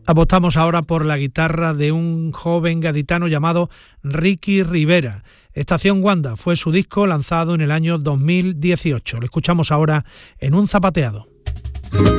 Apostamos ahora por la guitarra de un joven gaditano llamado Ricky Rivera. Estación Wanda fue su disco lanzado en el año 2018. Lo escuchamos ahora en Un Zapateado.